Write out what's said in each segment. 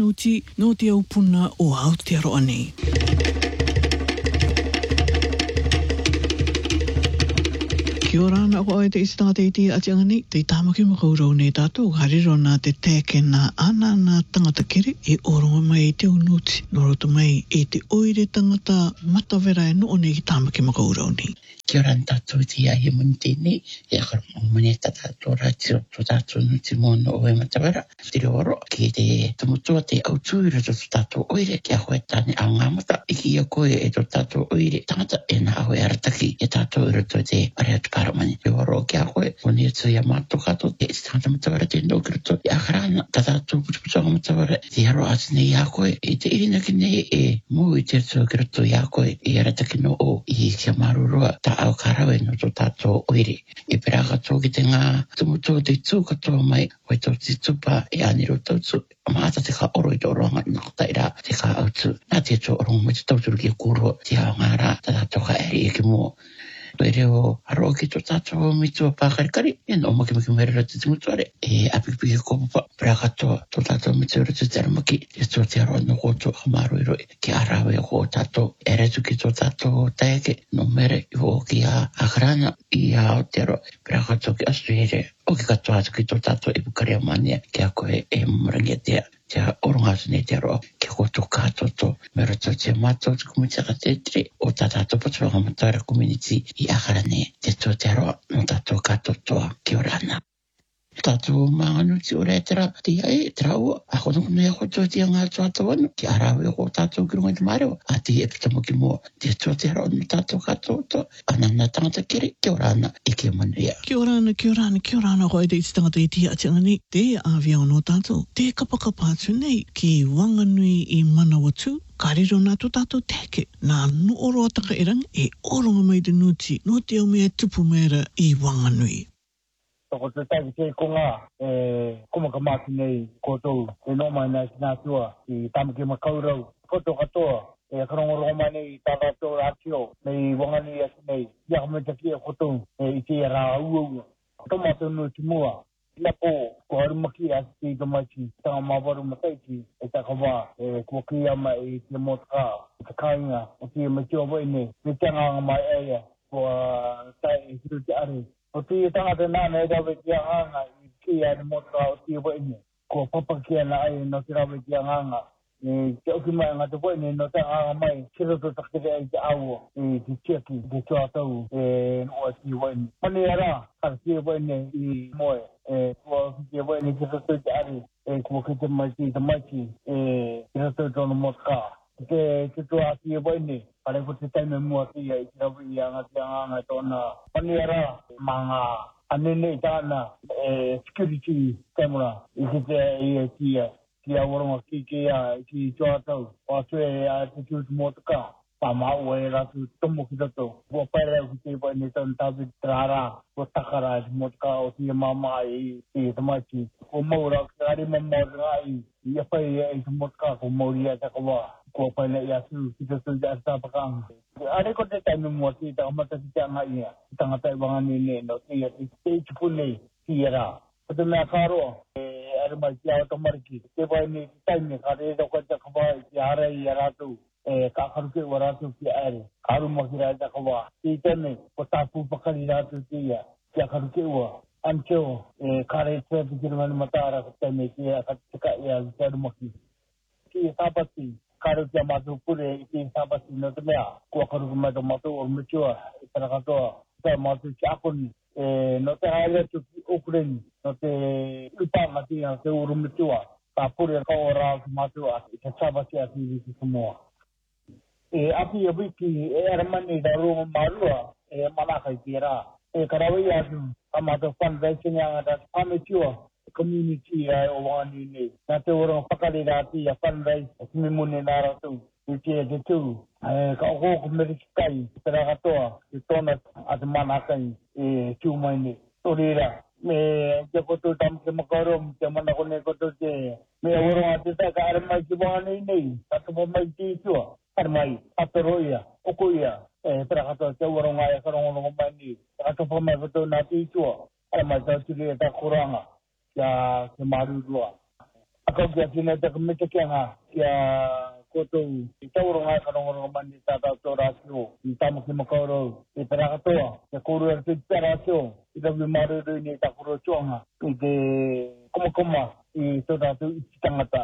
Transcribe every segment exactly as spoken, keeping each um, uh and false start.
nuti no te upuna o Aotearoa nei. Kia ora ana ko ai te isitanga te iti atianga nei, te tāmaki makaurau nei tātou, hariro nā te tēke nā ana nā tangata kere, e oronga mai i te unuti, noroto mai i te oire tangata matawera e noo nei ki tāmaki makaurau nei. Kia ora tātou ti ai muni tēnei, e akara moni ta tātou rātiro tō tātou nuti mōno o e matawera, te oro ki te tamutua te autūira tō tātou oire, kia hoe tāne ao ngāmata, iki ia koe e tō tātou oire tangata e nā hoe arataki e tātou ira tō te pareatu paramani. Te oro kia hoe, moni e tō ia mātou kato, te tangata matawera te nōkira tō, e akarana, ta tātou putuputonga matawera, te haro ati nei ia koe, e te irina ki nei e mū i te tō kira tō ia koe, e arataki no o, i kia marurua, ta au karawe no tō tātou oire. E peraka tō ki te ngā tumuto te tū katoa mai, wai tō te tupa e aniro tautu. Maata te ka oro i tō ronga i ngā taira te ka autu. Nā te tō ronga mai te tauturu ki a kūrua, te hao ngā rā, ta tātou ka eri e ki mō. Toi reo aro ki tō tātou mitua pākarikari, e no maki maki merera te timutuare, e apikipiki kōpapa, peraka tō tō tātou mitua rata te aramaki, e tō te aro no kōtō hamaru i roi, ki arawe o kō tātou, e retu ki tō tātou taeke, no mere, i ho ki a akarana, i a Aotearoa, peraka tō ki Australia, o ki katoa atu ki tō tātou i Pukaria Mania, ki a koe e marangia tea, te oronga atu nei te aroa, ki koto kātoto, mera tō te mātou te komitaka te tere, o tā tātou patuanga matara community i akarane, te tō te aroa, no tātou kātotoa, ki ora ana. Tātou mānganuti o rētera, te iai, te raua, a kono kono ia koto te ngā tātou anu, ki arawe o tātou ki runga te mareo, a te e pita moki mua, te tō te aroa no tātou kātoto, anana tangata kere, ki ora ana, i ke manuia. Ki ora ana, ki ora ana, ki ora ana, ko ai te iti tangata iti atianga nei, te awia o no tātou, te kapakapa atu nei, ki Wanganui i Manawatu, ka riro nā tō tātou teke, nā nuoro ataka erang, e oronga mai te nuti, no te o mea tupu mera i Wanganui. Toko te taiki te konga, e kumaka māti nei koutou, e no mai nai ki nā tua, i tāmaki makaurau. Koto katoa, e karongorongo mai nei tātā tō rātio, nei Wanganui ati nei, ia kamitaki e koutou, e i te rā uaua. Tomato no te mua, lapo, ko harumaki ati te tomaiti, tanga mawaru mataiti, e takawa, e kua kiyama e te motaka, e te kāinga, o te matio wai nei, me tanga mai eia, kua tai e hiru te are. O te tangata nāna e rawe ki a nganga i ki a ni motaka o te waini. Ko papa ki ana ai no te rawe ki a nganga. E te oki mai ngā te waini no te nganga mai. Kira to takere ai te awo. E te tiaki, te tua tau e no te waini. Mani ara, kar te waini i moe. E kua te waini kira to te ari. E kua ki te maiti, te maiti. E kira to tono motaka. Te te tua te waini. Pare ko te taime mua tia i te rawi i anga te anga tōna paniara mga anene i tāna e, security camera i te te i e tia ki a waronga ki ki a ki tōtau o atu e a te kiuti motaka pa mau e ratu tomo ki tato kua paira ki te ipa ni tāna tāpi trara kua takara i motaka o tia mama i i tamaiti kua maura ki ari mamaura i i a pai e i motaka kua mauri a takawa ko pala ya su kita tu ja sta pakang are ko te taime mo ti ta mata ti tanga ia tanga tai Wangani ne no ti ti ti pune ti era ko te me karo e are mai ya to marki te vai ni taime ka re ko ta ka vai ti are i ara tu e ka kharu ke wara tu ti are karu mo ki ra ta ka wa ti tene ko ta pu pakari ra tu ti ya ya kharu ke wa ancho e kare se ti kirman matara ko te me ki ka ka ya ta mo ki ki sapati karu kia mātou pure i te sabasi no te mea. Kua karu kia mātou mātou o mitua i tana katoa. Te mātou ki akoni. E, no te haere tu ki okureni. No te upanga ti a te uru mitua. Ka pure ka o rao ki mātou a i te sabasi a ti wiki Samoa. E api e wiki e aramani da runga marua e manaka i te rā. E karawai atu a mātou fundraising anga da pamitua. Community ai o Wangani nei. Nā te ora whakare rā ti a fundraise o kimi mune nā rātou. I te te tū. Ka oko ko meriki kai. Te rā katoa. Te tōna a te mana kai. E tū mai nei. Tō reira. Me te koto tam ke makarom. Te mana kone koto te. Me ora a te taka are mai ki Wangani nei. Katoa mai te tua. Are mai. Atoro ia. Oko ia. E te rā katoa te ora ngai a karongorongo mai nei. Katoa mai koto nā te tua. Are mai tau tiri e ta koranga. Ya ke marurua. kau kia tina te kumita kia ngā kia kotou i tauro ngā karongorongo mani tātau tō rātio i tamu ki makaurau i pera katoa kia kōru ar te pera rātio i tamu maruru ni takuro tuanga i te komakoma i tō rātio i tangata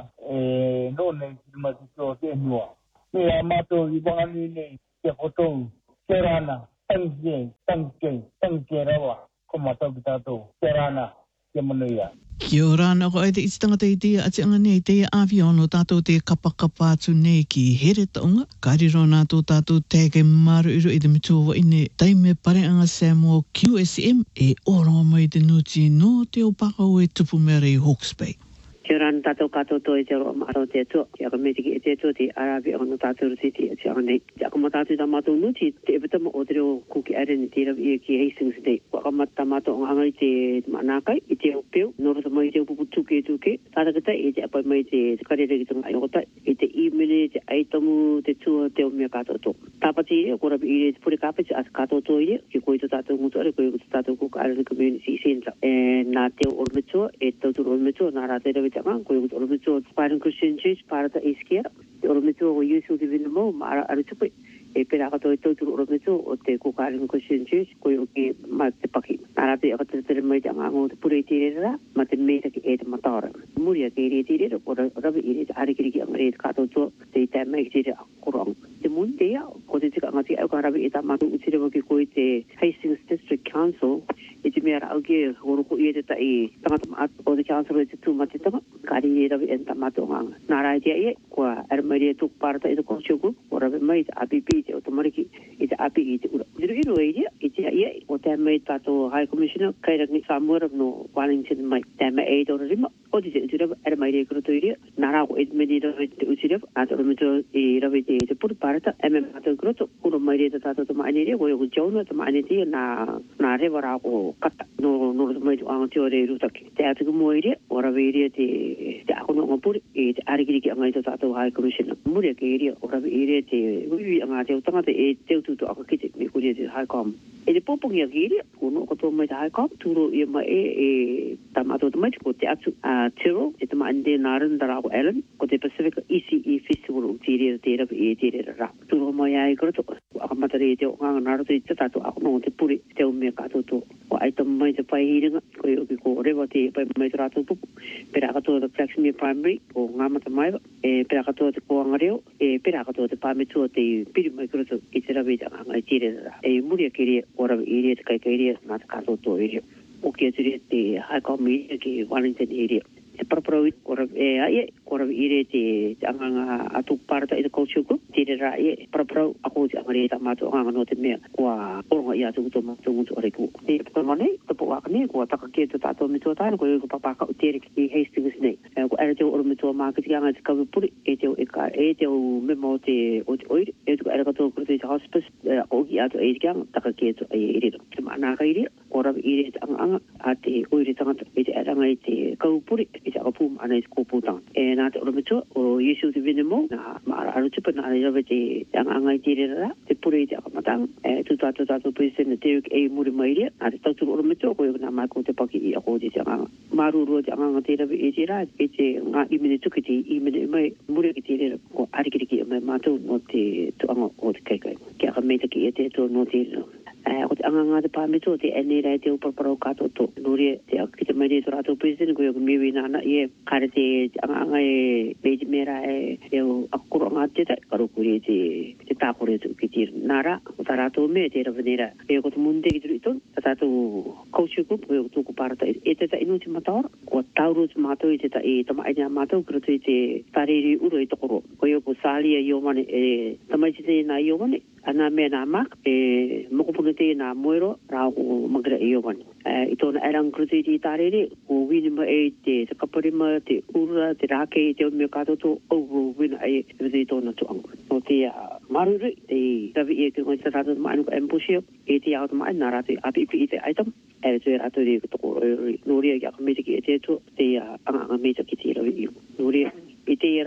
e nōne i ma te tō te enua me a mātou i wangani nei kia kotou kia rāna tangi tangi tangi rawa komatau ki tātou kia rāna kia manuia. Kia ora ana ko ai te ititangata i te ati anga nei te awiono tātou te kapakapa atu nei ki here taunga. Kariro nā tō tātou tege maru iro i te mituwa i ne taime pare anga Samuel Q S M e oronga mai te nuti no te opakau e tupu mera i Hawke's Bay. Kia ora ana tātou kato tō e te roa maro te atua. Kia ka me te ki e te atua te arabi o no tātou rasi te ati anga nei. Te ako mātātou tā mātou nuti te epatama o te reo kuki are ni te rawi e ki Hastings nei. Waka mata mātou o nganga i te manākai, i te opeo, noro ta mai te upupu tuke tuke. Tātakata e te apai mai te karere ki tanga aiokota, i te email, te aitamu, te tua, te o mea kato tō. Tāpati e, ko rabi i re te pure kāpati as kato tō i re, ki koe tō tātou ngutu are, koe tō tātou kuka are ni community centre. E, nā te o ormetua, e tauturu ormetua, nā rā te rawi tanga, koe o ormetua Spartan Christian Church, Parata Iskia, te ormetua o Yesu Divina Mo, ma ara are tupe. E pera kato e tauturu ormetua o te kuka are ni Christian Church, koe o ki ma te paki. Nā rā te akatatare mai tanga ngō te pure i te rera, ma te mea ki e te matara. Muria ke re te rera, ko rabi i re te arikiri ki anga re te kato tō, te i te mai ki te rea korong. Te mun te ia, ko te tika ngati au ka rabi i ta matu utirewa ki koe te Hastings District Council, e te mea rau ke horoko i e te tai tangata maat o te council e te tūmatitanga, kari e rabi e ta matu nganga. Nā rai te ia, kua aramari e tuk parata i te culture group, ko rabi mai te A P P, te otomariki, i te A P I i te ura. Iru iru e ia, i te ia, o te mai tātou High Commissioner, Kairangi Samuera no Wellington mai, te mai e tōra rima, o te te utirewa, aramari e kuroto i ria, nā rā ko e te meni rabi te utirewa, a te oromito i rabi te te puri parata, e me mātou kuroto, kuro mai rea te tātou te maani rea, ko e ko jauna te maani rea, nā rewa rā ko kata, no noro te mai tu anga te ore rutaki. Te atuku mua i rea, o rabi i rea te te akono anga puri, e te arikiri ki anga i te tātou High Commissioner. Muria ke i rea, o rabi i rea te wiwi anga te utangata e te ututu aka kite, me kuria te High Com. E te popongi a ki i rea, kuno kato mai te High Com, tūro i mai e, e ta mātou te mai, ko te atu a Tiro, e te maani te nāranda rā ko Allen, ko te Pacific E C E Festival o te rea te rabi e te rea rā. Tūro mai ai karato, aka matare e te o nganga nārato i te tātou ako no te puri, te o mea kato tō. O aita mai te pai hiringa, ko e oki ko rewa te pai mai te rātou pupu, pera katoa te Flaxmere Primary, o ngāmata maiwa, e pera katoa te koanga reo, e pera katoa te pāmetua te piri mai karato i te rabi te nganga i te rea rā. E muria ke rea, o rabi i rea te kai kai rea, nā te kato tō i rea. O kia te rea te High Com i rea ki Wellington i rea. E paraparau i, ko rabi e aie, ko rabi i rea te anganga atu parata i te culture group, te rea rā e, paraparau ako te anga rea ta mātou anganga no te mea, kua oronga i atu kuto mātou ngutu ore ku. E pukamane, tapo waka ne, kua takakia te tātou mitua tāna, ko e ko papaka o tere ki Hastings nei. E ko ere te o oro mitua mākiti anga te kawipuri, e te o eka, e te o memo o te o te oire, e te ko ere katoa kruto i te hospice, o ki atu e te kianga, takakia te e irira. Te maanaka iria, ko rabi i rea te anga anga, a te oire tangata, e te eranga i te kawipuri, e te akapūm ana i te kōpūtanga. E nā te oro mitua, o Yesu te Venemo, nā maara aru tupa, nā rabi te anga anga i te rera, te pure i te akamatanga, e tu tātou tātou President Derek A. Muri Mairia, nā te tauturu oro mitua, ko e nā mai ko te paki i ako te te anga. Marurua te anga anga te rabi e te rā, e te ngā imene tuki te imene mai, muri ki te rera, ko arikiriki mai mātou no te tuanga o te kaikai. Kia ka meita ki e te to no te rera. Eh, o te anga ngā te pāmeto, te ene rai te uparparau kato tō. Nōre, te ki te maire tō rātou president, ko e ko miwi nāna i e, kare te anga anga e beiji mera e, e o akuro ngā te tai, karo kuri te, te tākore tō ki tira. Nāra, o tā rātou me, te rawanera, e ko te munde ki turu iton, tā tātou culture group, ko e ko tōku pārata, e te ta inu te mataora, ko tauro te mātou i te ta e tama aina mātou, kiro te te tariri uro i tokoro. Ko e ko sālia i o mane, e tamaiti te nā i o mane, ana mea nā mak, e mokopuna te nā moero, rā ko magira i o mani. E, I tōna erang kruti i tārere, ko winima e te te kaparima, te ura, te rāke, te o mea kato tō, au wina e i tōna tuanga. No te uh, maruru, te rawi e ki ngai te rātou maanu ka embushio, e te au ta maai nā rātou i apipi i te aitam, e te rātou i toko roi, nō rea ki aka meita ki e te tō, te uh, anga anga meita ki te rawi i. Nō rea, i te era, o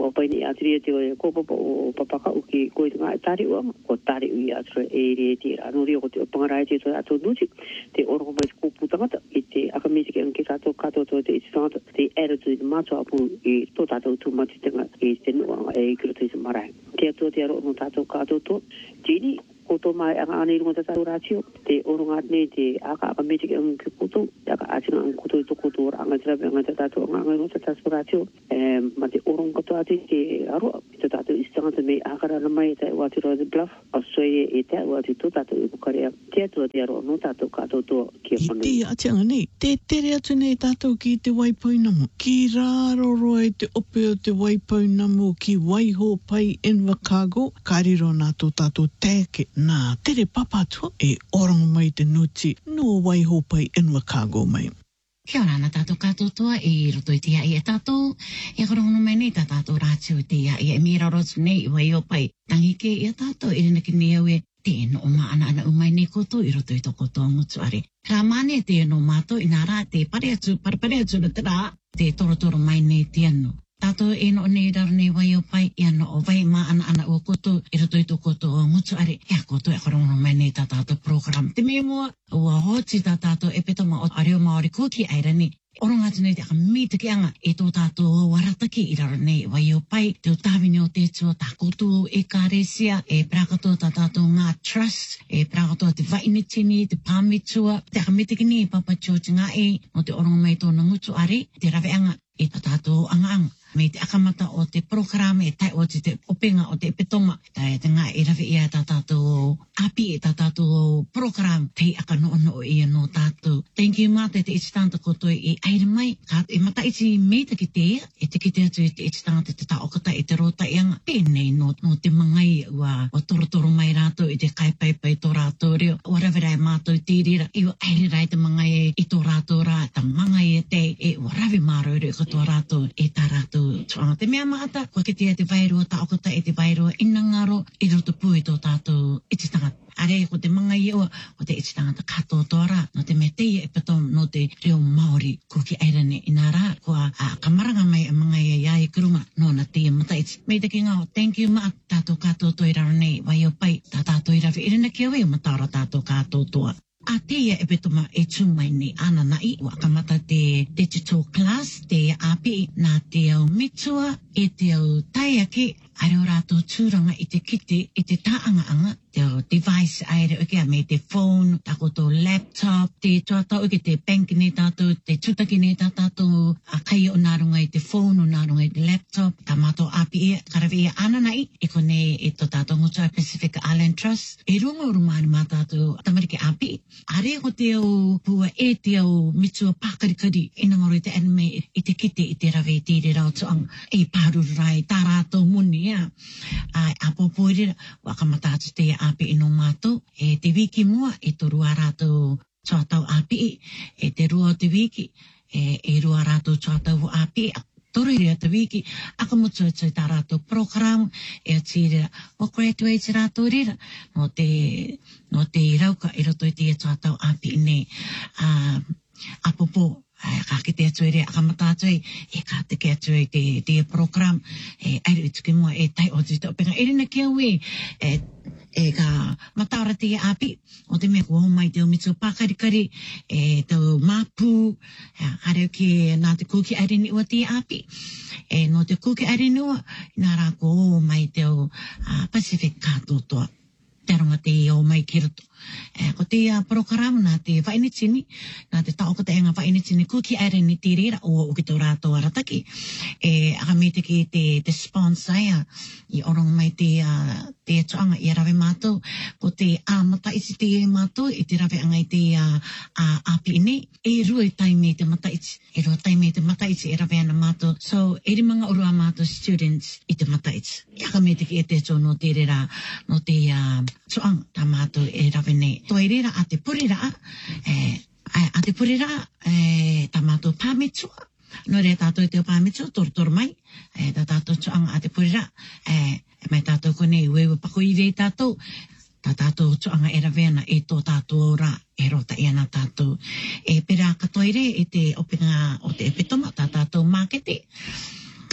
o pai ni atri te o ko popo o papaka uki ko i nga tari o ko tari ui atro e re te anu rio ko te pangarai te to ato nuti te oro mai ko putanga i te akamisi ke anke kato kato to te istanga te era tu i mato apu i to tato tu mati tenga i te no e kiro te marai te to te aro no tato kato to jini ko to mai anga ani runga tata ratio te orunga ne te aka aka meji ke anke kuto aka atinga ang kuto to kuto anga tira anga tata to anga anga tata ratio e ma te orunga to ati ke aro te tato istanga te me aka ra mai te wati ro de bluff asoe e te wati to tato i bukarea te to te aro no tato kato to ki Ki te atianga nei, te tere atu nei tātou ki te waipoinamu. Ki raro roe te ope o te waipoinamu ki waiho pai Invercargill, kariro nā tō tātou tēke nā tere papatua e orango mai te nuti no waiho pai Invercargill mai. Kia ora ana tātou kātou toa e roto i te ia i e tātou. E karongono mai nei tā tātou rātio i te ia i e mira rotu nei i waiho pai. Tangike i a tātou i rina ki nea ue te no o maana ana umai nei koto i roto i toko toa ngutuare. Ka mane te no mātou i nā rā te pare atu, parpare atu na te rā, te torotoro mai nei te anu. Tātou e no nei raro nei waiho pai i ano o vai ma ana ana o koto i roto i toko toa ngutuare. Ea koto e karongono mai nei tā tātou program. Te me mua, ua hoti tā tātou e petoma o areo Māori kuki airani. Oronga atu nei te akamita ki anga e tō tātou warataki i raro nei waiho pai. Te o tāwini o te tua tā koutou e kāresia, e prakatoa tā tātou ngā trust, e prakatoa te vainitini, te pāmitua. Te akamita ki ni Papa George ngā e, no te oronga mai tōna ngutu ari, te rawe anga e tā tātou anga anga. Me te akamata o te programa e tai o te, te openga o te petoma. Tai te ngā e rawe ia tā tātou api e tā tātou program tei aka no no e no tātou. Thank you mate te iti tānta koto e aere mai. Ka e mata iti meita ki te ea, e te ki te atu e te iti tānta te taokata e te rota e anga. Pēnei no, no te mangai ua o torotoro mai rātou i te kaipaipai tō rātou reo. Ua rawe rai mātou te rira, i ua aere rai te mangai e i tō rātou rā, ta mangai e te e ua rawe māro reo ka tō rātou e tā rātou. Te mea maata, kua ke tea te vairua, ta okata e te vairua, ina ngaro, i roto pui tō tātou iti tangata. Are ko te manga iwa, ko te iti tangata kato tōra, no te mea teia e patom no te reo Māori kuki airane ina rā, kua a kamaranga mai a manga ia iai kurunga, no na teia mata iti. Mei te ki ngā, thank you maa, tātou kato tō i raro nei, wai o pai, tā tātou i rawe, irina kia wei o matara tātou kato toa. A teia e petoma e tūmai ni ana nai, wa kamata te digital class, te api, nā te au mitua, e te au taiake, are o rātou tūranga i te kite, i te tāanga anga, te au device aere uke a me te phone, tako tō laptop, te tuatau uke te bank ne tātou, te tutaki ne tātou, a kai o nārunga i te phone, o nārunga i te laptop, tā mātou api e, karawe ia ana nai, e kone e tō tātou ngutua Pacific Island Trust, e runga urumāni mā tātou tamariki api, are ko te au pua e te au mitua pākarikari, ina ngaro i te anime i te kite i te rawe i tīre rau tuang, e pāruru rai, tā rātou muni, ia, a, a pōpōrira, wakamata atu te api ino mātou, e te wiki mua, e to rua rātou tuatau api, e te rua o te wiki, e, e rua rātou tuatau api, toru rea te wiki, aka mutu atu tā rātou program, e a tīrira, o graduate rātou rira, no te, no te rauka, e roto i te tuatau api nei, a, a popo, ka ki te atu e rea, aka mata atu e, e ka te ke atu e te, te program, e airu i tuki mua, e tai o te openga, e rina kia ue, e, e ka mataora te api, o te mea kua homai te o mitu pākarikari, e tau māpū, hareu ki nā te kuki aireni ua te api, e no te kuki aireni ua, nā rā kua homai te o uh, Pacific kātotoa, te ronga te o mai ki roto. E, ko te uh, program nā te whainitini, nā te taokata e ngā whainitini kuki aireni te rira o uki tō rātou arataki, e aka me te ki te, te sponsor ia, i oronga mai te, uh, te tuanga i rawe mātou, ko te āmata iti te e mātou, i te rawe anga i te uh, uh, api nei, e rua i taime te mata iti, e rua taime te mata iti e rawe ana mātou, so e rimanga urua mātou students i te mata iti. I aka me te ki e te tō no te rira, no te uh, tuanga tā mātou e rawe nei. Toi rira a te purira, e, a te purira, e, tā mātou pāmitua, no rea tātou te o pāmitua, torotoro mai, e, tā tātou tuanga a te purira, e, mai tātou kone i wewe pako i rei tātou, tā tātou tuanga e rawe ana e tō tātou ora, e rota i ana tātou. E pera katoire e te openga o te epitoma, tā tātou mākete,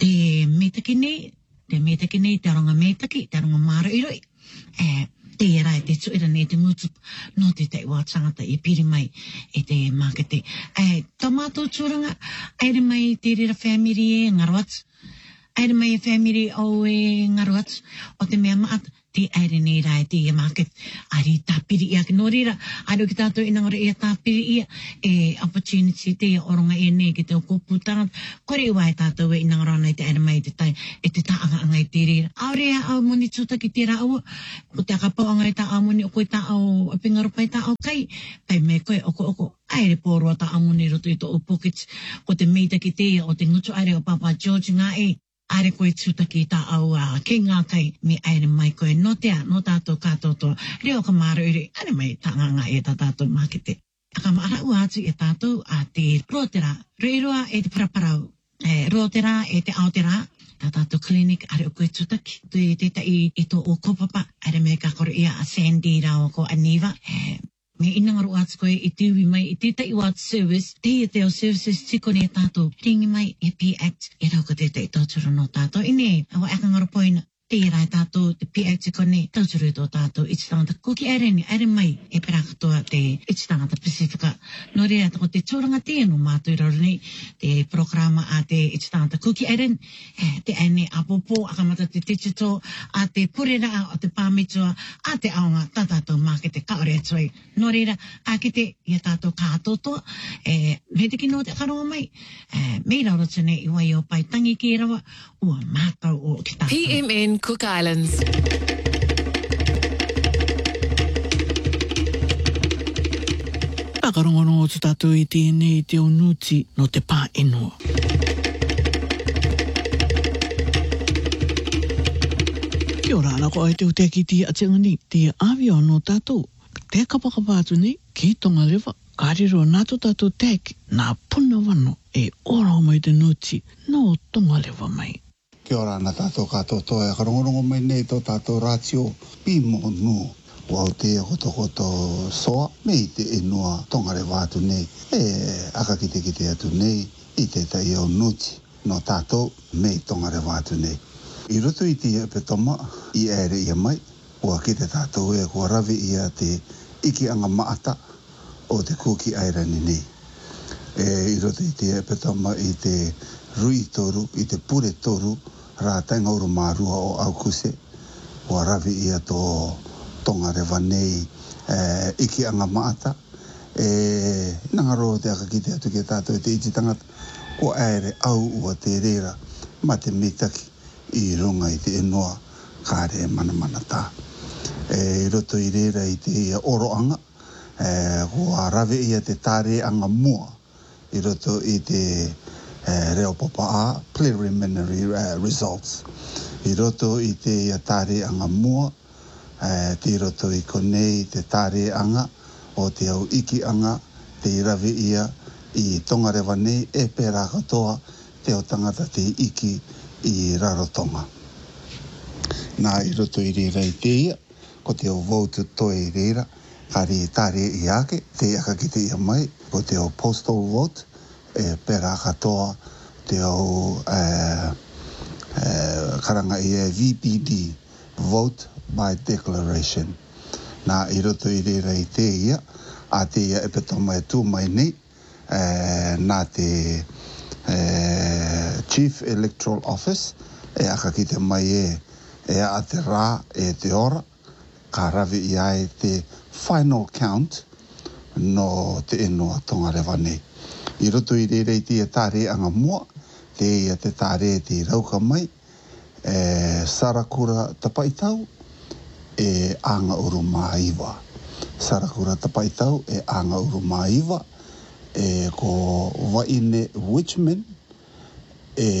te metaki nei, te metaki nei, te aronga metaki, te aronga mara iroi. E, te era e te tuira nei te ngutu no te te ua tangata i piri mai e te makete. E, tomato tūranga, aere mai te rira family e ngaruatu. Aere mai e family o e ngaruatu. O te mea maata, te aere nei rai te ia market. Ari tāpiri ia ki no rira. Ari o ki tātou inangora ia tāpiri ia. E opportunity te ia oronga e nei ki te o kōpū tangata. Kore iwa e tātou e inangora nei te aere mai te tai. E te taanga anga i te rira. Aore a au moni tūta ki te raua. Ko te akapau anga i tā au moni o koe tā au pingarupai tā au kai. Pai me koe oko oko. Aere pōrua tā au moni roto i tō o pockets. Ko te meita ki te ia o te ngutu aere o Papa George ngā e. Aere koe tūtaki tā au a ke ngā kai me aere mai koe no tea, no tātou kātou toa. Reo ka māra uri, aere mai tā ngā e tā tātou makete. Aka maara ua atu e tātou a te rotera. Reiroa e te paraparau. E, rotera e te aotera. Tā tātou klinik aere o koe tūtaki. Te te tai i tō o kopapa. Aere mai ka kore ia a Sandy rao ko Aniva. E, me inangaru atu koe i tiwi mai i te tai watu service, te i te o services tiko ne tātou, ringi mai e P-Act, e rau ka te tai tauturu no tātou. Ine, awa akangaru poina, te i rai tātou, te P-Act tiko ne, tauturu tō tātou, i te tangata kuki aere ni, aere mai, e pera katoa te, i te tangata Pasifika. No rea tako te tūranga te anu mātou i rau ni, te programa a te, i te tangata kuki aere ni, te aene a popo, akamata te digital, a te purera, a te pāmitua, a te aonga, tā tātou mākete kaore atuai. No reira, a ki te, ia tātou kātotoa, e, me te kino te karonga mai, e, mei rau rotene i wai o pai tangi ki rawa, ua mākau o ki tātou. P M N Cook Islands. Pakarongono o tu tātou i tēnei te o nuti no te pā enua. Kia ora ana ko ai te uteki ti a tengani, te awio no tātou. Te kapakapa atu nei, ki tonga lewa, kariro nātu tātou teki, nā puna wano e ora mai te nuti, no tonga lewa mai. Kia ora ana tātou kātou toa e karongorongo mai nei tō tātou rātio pimo nu. Wau te koto koto soa, mei te enua tonga lewa atu nei, e aka kite kite atu nei, i te tai o nuti no tātou, mei tonga lewa atu nei. I roto i te petoma, i ere ia mai, ua ki te tātou e kua rawi ia te iki anga maata o te kuki airani nei. E i roto i te petoma i te rui toru, i te pure toru, rā tainga uru mārua o Aukuse, ua rawi ia tō tonga rewa nei e, iki anga maata. E nangaro te aka ki te atu ke tātou e te iti tangata, kua aere au ua te reira, ma te mitaki i runga i te enua kāre mana mana tā. E roto i reira i te oroanga, e kua rawe ia te tāre anga mua, i roto i te e, reo popa a, preliminary uh, results. I roto i te ia tāre anga mua, e, te roto i konei te tāre anga, o te au iki anga, te rawe ia i tonga rewa nei, e pērā katoa te o tangata te iki i rarotonga. Nā i roto i reira i te ia, ko te o vote toi i reira, kari tāre i ake, te aka ki te ia mai, ko te o postal vote, e pera katoa te o e, e, karanga i e V P D, vote by declaration. Nā i roto i reira i te ia, a te ia e petoma e tū mai nei, e, nā te e, Chief Electoral Office, e aka ki te mai e, e a te rā e te ora, ka rawi i ai te final count no te enua tonga rewa nei. I roto i reira i te tāre anga mua, te ia te tāre te rauka mai, e Sarakura tapaitau, e anga uru maiwa. Sarakura tapaitau, e anga uru maiwa, e ko Waine Witchman, e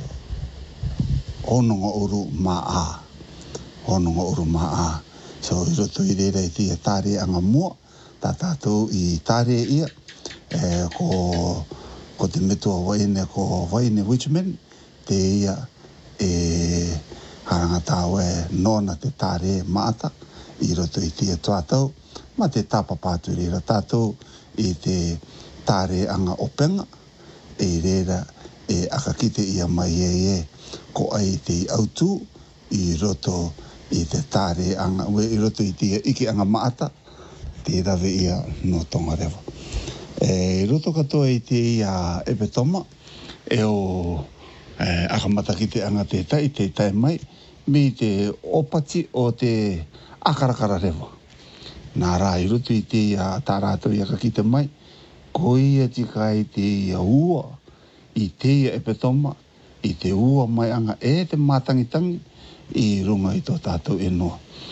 hononga uru maa. Hononga uru maa. So i roto i reira i te tāre anga mua, tā tātou i tāre ia, e, ko, ko te metua waine, ko Waine Witchman, te ia e haranga tāu e nona te tāre maata, i roto i te tātou, ma te tāpapātu reira tātou i te tāre anga openga, e reira e aka kite ia mai e e ko ai te autu i roto i te tare anga we i roto i te iki anga maata te rawe ia no Tongarewa. E roto katoa i te ia Epetoma e o e, akamata ki te anga te tai te tai mai me te opati o te akarakara rewa. Nā rā i roto i te ia tā rātou ia ka ki te mai ko ia tika i te ia ua i te ia Epetoma i te ua mai anga e te mātangitangi i runga i tō tātou inua.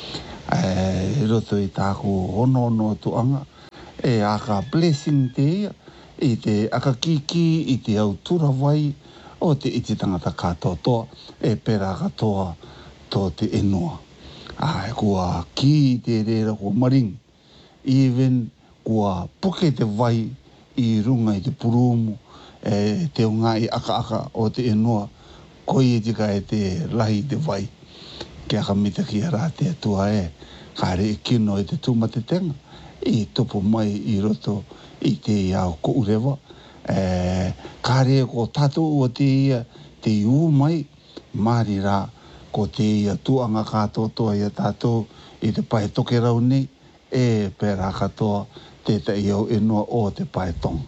E roto i tāku ono ono tuanga e aka blessing te ia i te aka kiki i te autura wai o te iti tangata katoa toa e pera katoa tō te inua. Ai kua ki te reira kua maring even kua puke te wai i runga i te purumu e te unga i aka aka o te inua koi e tika e te lahi te vai. Ke aka mita ki a rā te atua e, kāre i kino i te tūmatetenga, i topo mai i roto i te iau ko urewa. E, kāre ko tātou ua te ia te iu mai, māri rā ko te ia tuanga kātoa toa ia tātou i te pae toke rau nei, e pērā katoa te te iau inua o te pae tonga.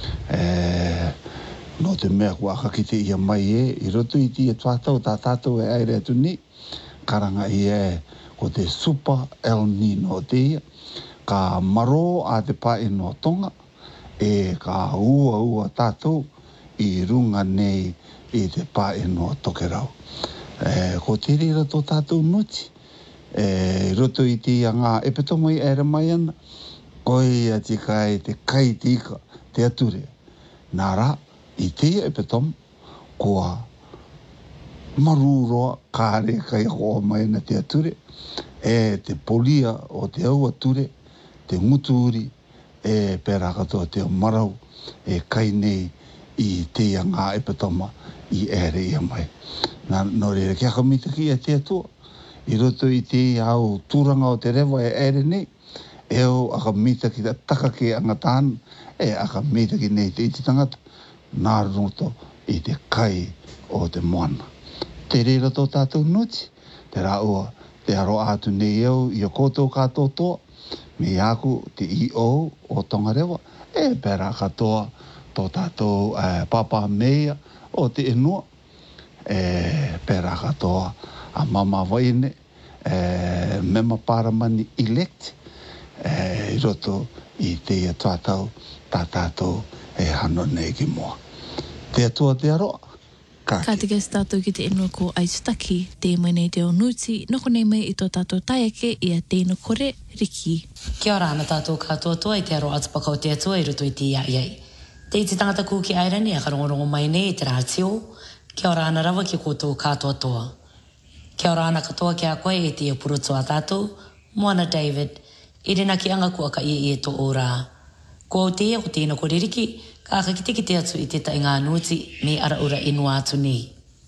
E, no te mea kua aka ki te ia mai e, i roto i te ia tuatau tā tātou e aere atu ni, karanga i e ko te Super El Nino te ia, ka maro a te pae no Tonga, e ka ua ua tātou i runga nei i te pae no Tokerau. E, ko te rira tō tātou nuti, e, roto i te ia ngā Epetoma i ere mai ana, ko ia tika e te kai tika, te ature. Nā rā, i te ia Epetoma, kua maruroa kāre kai hoa mai na te ature, e te polia o te au ature, te nguturi, e pērā katoa te marau, e kai nei i te ia ngā Epetoma i ere ia mai. Nā no reira kia kamita ki a te atua, i roto i te ia au tūranga o te rewa e ere nei, e o aka mita ki ta taka ke angatāna, e aka mita ki nei te iti tangata, nā roto i te kai o te moana. Te reira tō tātou nuti, te rā ua, te aro atu nei au i o koutou kātou toa, me aku te I O o Tongarewa, e pērā katoa tō tātou eh, papa meia o te inua, e pērā katoa a mama waine, e mema paramani elect, e i roto i te ia tātou, tā tātou e hano nei ki moa. Te atua te aroa. Ka te kes tātou ki te inua ko Aitutaki, te mai nei te o Nuti, noko nei mai i tō tātou taiake i a tēnu kore Riki. Kia ora ana tātou katoa toa i te aro atupaka o te atua i roto i te iai iai. Te iti tangata kū ki airani a karongorongo mai nei i te rātio, kia ora ana rawa ki koutou katoa toa. Kia ora ana katoa ki a koe i te ipurutoa tātou, Moana David, i rena ki anga kua ka i e tō ora. Ko o te ia ko tēnu kore Riki, ka kakite ki te atu i te tai ngā nuti me ara ura inua atu nei.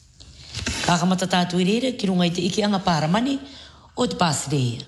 Ka kamata tātu i reira ki runga i te iki anga pāramani o te Pāsireia.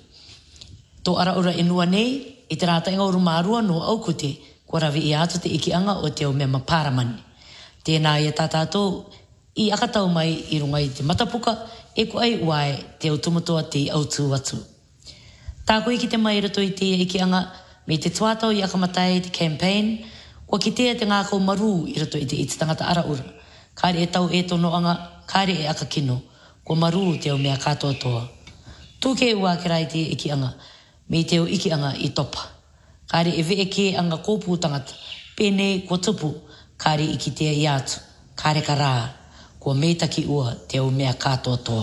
Tō ara ura inua nei i te rāta inga uru mārua no aukute kua rawi i atu te iki anga o te o mema pāramani. Tēnā i a tātātou i akatau mai i runga i te matapuka e ko ai uai te au tumutoa te au tū atu. Tāko i ki te mai rato i te iki anga me te tuatau i akamatai te campaign. Kua ki tea te ngā kou maru i rato i te iti tangata ara ura. Kāre e tau e tono anga, kāre e aka kino. Kua maru te o mea katoa toa. Tūke ua ke rai te iki anga, me te o iki anga i topa. Kāre e vee ke anga kōpū tangata, pēne kua tupu, kāre i ki tea i atu. Kāre ka rā, kua meitaki ua te o mea katoa toa.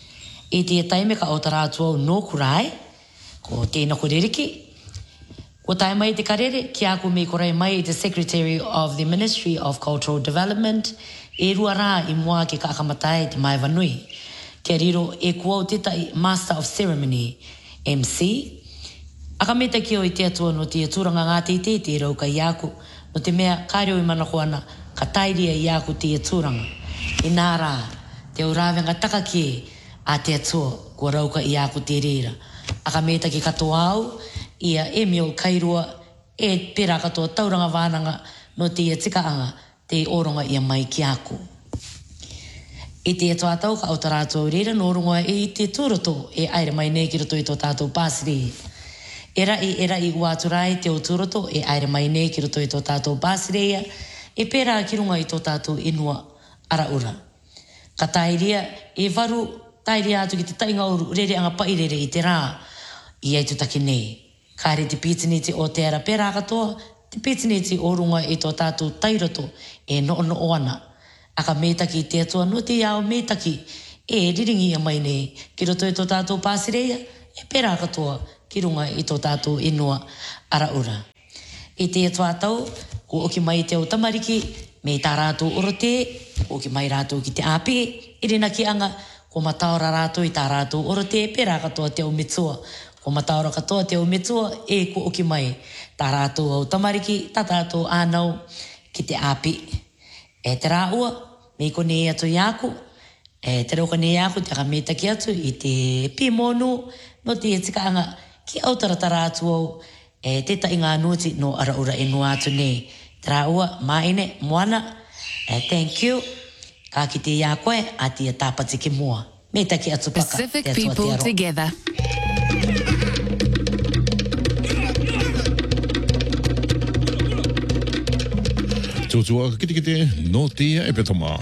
E te e taime ka o tarātua o nōku rai, ko tēnā kore Riki. Ko tae mai te karere, ki aku me korei mai i te Secretary of the Ministry of Cultural Development, e rua rā i mua ke ka akamatai te mai wanui. Kia riro e kua o te tai Master of Ceremony, M C. Akameta ki o i te atua no te aturanga ngā te te te rau ka i aku, no te mea kāreo i mana koana, ka tairia i aku te aturanga. E nā rā, te o rāwenga taka ki a te atua, kua rau ka i aku te reira. Akameta ki katoa au, ia Emil Kairua e pera katoa tauranga wānanga no te ia tika anga te oronga ia mai ki aku. I te ato atau ka o tā rātou reira no rungoa e i te tūroto e aere mai nei ki roto i tō tātou pāsiri. Era i era i wāturai te o tūroto e aere mai nei ki roto i tō tātou pāsireia e pērā ki runga i tō tātou inua araura. Ka tairia e varu tairia atu ki te tainga uru rere anga pairere i te rā i ai tutaki nei. Kāre te pītiniti o te ara pērā katoa, te pītiniti o runga i tō tātou tairoto e no no o ana. Aka mētaki te atua no te iao mētaki e riringi a mai nei ki roto i tō tātou pāsireia e pērā katoa ki runga i tō tātou inua araura. I te atua tau, ko oki mai te o tamariki, me tā rātou orote, ko oki mai rātou ki te āpi, i rina ki anga, ko mataora rātou i tā rātou orote, pērā katoa te o mitsua. Ko mataora katoa te o mitsua, e ko oki mai tā rātou au tamariki, tā tātou ānau ki te āpi. E te rā ua, me ko ne atu i aku, e te rauka ne aku, te akamētaki atu i te pimonu, no te etika anga ki autaratara atu au, e te tainga anuti no araura e no atu nei. Te rā ua, maine, moana, e thank you, ka ki te ia koe, a tia tāpati ki mua. Mētaki atu paka, Pacific te atua te people aro. together. Tūtua kite kite no tia e petoma.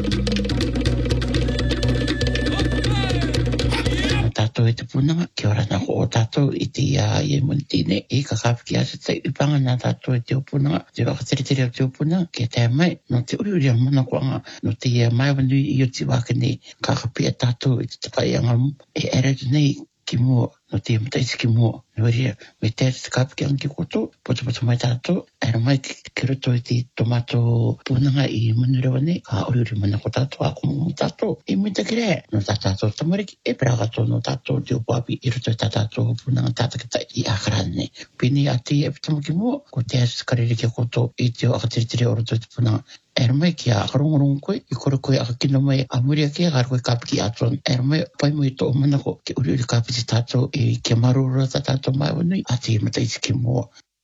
Tātou e te punanga, kia ora nako o tātou i te ia i e Montine, e ka kāpiki asa te upanga nā tātou e te opunanga, te wakateretere o te opunanga, kia te mai, no te uri uri a mana koanga, no te ia mai wanui i o te wakane, ka kapia tātou i te takai angamu, e ere tu nei ki mua, no te mataisi ki mua, no ria, me te te kāpiki anki koto, poto poto mai tātou, ere mai ki roto i te tomato punanga i manurewa nei, ka uri uri mana ko tātou, a kumu tātou, e me te kere, no tā tātou tamariki, e pera kato no tātou te upapi, i roto i tā tātou punanga tātakata i akarane nei. Pini a te e pitama ki mua, ko te asis karere ki koto i te akateritiri o roto i te punanga. Ere mai ki a akarongorongo koe, i kore koe akakino mai a muria ki a kare koe kāpiki atuan. Ere mai pai mo i tō manako ki uri uri kāpiti tātou i kia marura tā tātou mai wanui, a te mataisi ki mua.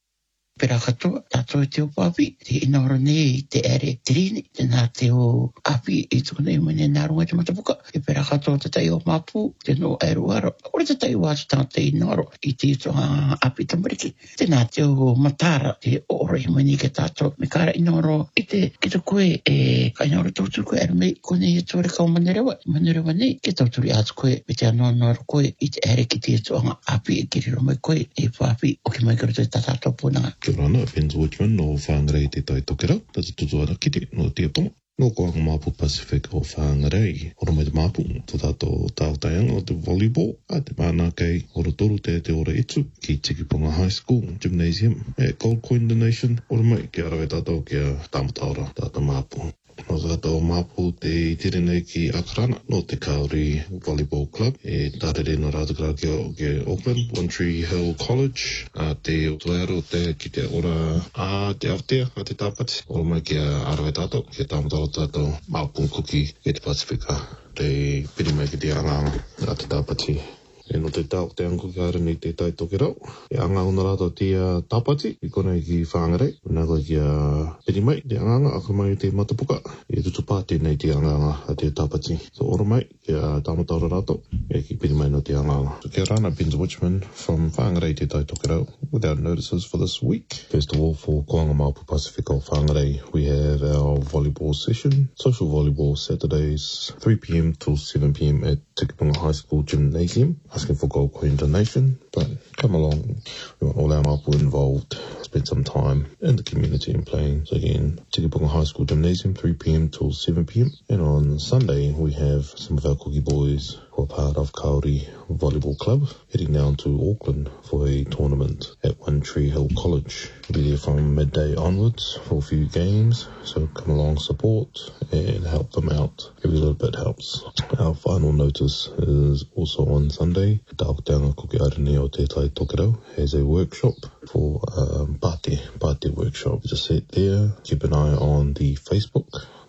Pera katoa, tātou e te upapi, te inaora nei te ere te rini, te nā te o api i tuku nei mene nā runga te matapuka. E pera katoa te tai o mapu, te no airuara. Ore te tai wātu tāna te inaoro i te itoa api tamariki. Te nā te o matara, te ora i mene ke tātou. Me kāra inaoro i te kita koe e ka inaoro tauturu koe ere mei, ko nei e tuare kau manerewa. Manerewa nei, ke tauturu i atu koe, me te anoa noaro koe i te ere ki te itoa api e kiriro mai koe, e papi o ki mai karo te tātou punanga. Kia ora ana, Benz Watchman no whāngarei te tai tokera, tata tutuara kite no te atoma. No koanga Māpu Pacific o whāngarei, ora mai te Māpu, tō tātou tāutaianga o te volleyball, a te mana kei ora toru te te ora etu, ki Tikipunga High School Gymnasium, e Gold Coin Donation, ora mai ki arawe tātou kia tāmataora tātou Māpu. No tātou Māpu te tere nei ki Akarana, no te Kauri Volleyball Club, e tārere no rātakara ki, ki Auckland, One Tree Hill College, a te tuero te ki te ora a te Aotea, a te tāpati, ora mai ki a arawe tātou, ki a tāmataro tātou Māpu kuki e te Pasifika, te piri mai ki te anganga a te tāpati. E no te tau te angu ki ara ni te tai toke rau. E anga una rato te uh, tāpati, i kone ki whāngarei. Nā koe ki a uh, piri mai, te anganga, aka mai te matapuka. E tutu pāti nei te anganga a te tāpati. So ora mai, ki a uh, tāmataura rato, e ki piri mai no te anganga. So kia rana, Benz Watchman from Whāngarei te tai toke rau, without notices for this week. First of all, for Koanga Māpu Pasifika o Whāngarei, we have our volleyball session. Social volleyball Saturdays, three p.m. till seven p.m. at Tikipunga High School Gymnasium. Asking for Gold Coin donation, but come along. We want all our Māpu involved. Spend some time in the community and playing. So again, Tikipunga High School Gymnasium, three p.m. till seven p.m. And on Sunday, we have some of our cookie boys who are part of Kauri Volleyball Club heading down to Auckland for a tournament at One Tree Hill College. We'll be there from midday onwards for a few games. So come along, support and help them out. Every little bit helps. Our final notice is also on Sunday. Tāutanga Kuki Arani o Te Tai Tokerau has a workshop for um, Pāti, Pāti workshop. Just sit there, keep an eye on the Facebook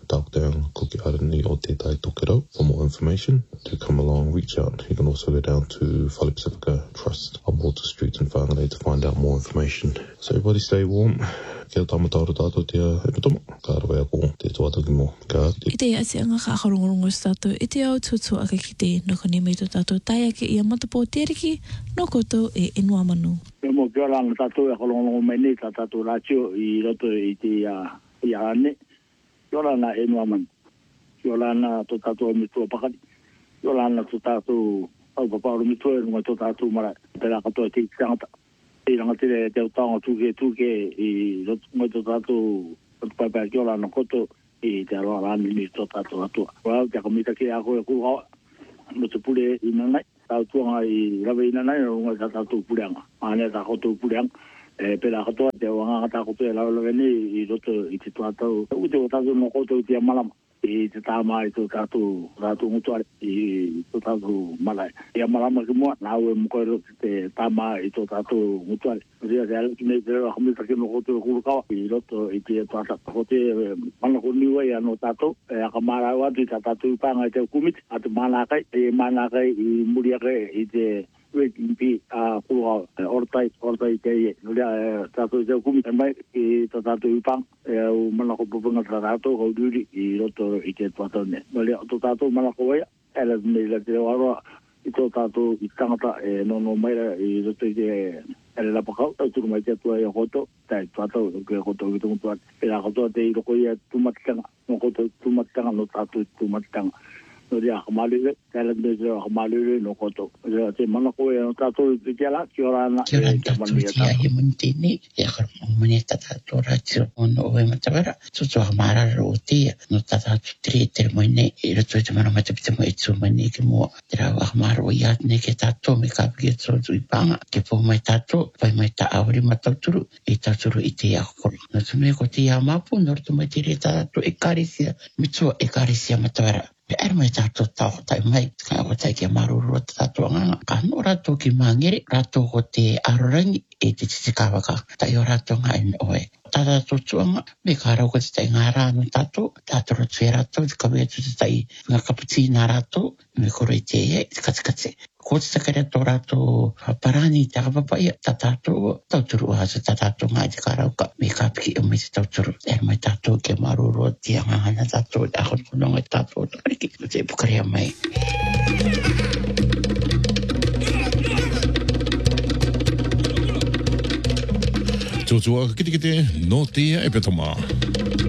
Tautang, Kuki Arani o Te Tai Tokero. For more information, to come along, reach out. You can also go down to Whale Pacifica Trust on Water Street in Whangarei to find out more information. So everybody stay warm. Kia tamataro tātou te epitomo. Ka rawe ako te tuataki mo. Ka te. I te ati anga ka akarongorongo tātou, i te au tutu aka ki te noko ni mei tō tātou tai ake i a matapo teriki, no koto e inua manu. E mo kia ranga tātou e akarongorongo mai nei tā tātou rātio i roto i te i a ane. Kia ranga e inua manu. Kia ranga tō tātou e mitua pakari. Kia ranga tō tātou au papauro mitua e runga tō tātou mara. Pera katoa te tangata. I ranga tere te utanga tūke tūke i roto mai tō tātou paipai kia rana koto i te aroa rani ni tō tātou atua. Wau te akamita ki a koe kūhawa no te pule i nanai. Tau tuanga i rawe i nanai no runga tā tātou puleanga. Ane tā koto puleanga. E pera katoa te wanganga tā koto e lau lawe ni i roto i te tātou. Ute o tātou no koto i te amalama. I te tāma i tō tātou tātou ngutuare i tō tātou malai. I a malama ki mua, nā ue mukoero te tāma i tō tātou ngutuare. Ria te aleki nei te rewa hamita ki no koto e kurukawa i roto i te tātou. Ko te mana ko niwa i ano tātou, e aka mara watu i tā tātou i pānga i te kumiti, a te mānakai, e mānakai i muriake i te Wiki a kua ortai ortai te ria tātou te kumi mai i tā tātou i pang e au mana ko pupunga tā tātou ko duri i roto i te tātou ne. Ria tō tātou mana ko wea ele me la te waroa i tō tātou i tangata e nono mai i roto i te ele la pakau tau turu mai te atua i a koto tai tātou ke koto i tungu tuat. E la koto te i roko i a tumatitanga no koto tumatitanga no tātou tumatitanga. No ria kamalire, kala me ria kamalire no koto. Ria te mana ko e no tātou i te ala, ki ora ana e te manu ia tātou. Kia muntini, ia karo mani tātou rātiro ono o e matawara. Tutu a marara o tia, no tātou tri te moi nei, i rato i te mana matapita mo e tū mai nei ke mua. Te rau a maro i atu nei ke tātou, me kāpiki e tōtu i panga. Ke pō mai tātou, pai mai tā awari matauturu, i tāturu i te akokoro. No tu me ko te ia mapu, no rato mai te re tātou e karisia, mitua e karisia matawara. Pe er mai tātou tau tai mai, ka o tai kia marurua tātou nganga. Ka no rato ki mangere, rato ko te arorangi e te titi kawaka. Tai o rato ngai oe. Tātou tuanga, me ka rau ko te tai ngā rānu tātou, tātou ratu e rato, te kawe atu te tai ngā kaputi nā rato, me koro i te e, te katikate. Ko te takare tō rato parani te akapapai, tā tātou, tauturu asa tā tātou ngai te ka rauka, me ka piki o me te tauturu. Er mai tātou ke marurua te angangana tātou, te akon kononga tātou, tariki, te pukarea mai. Tōtua kite kite no te epetoma.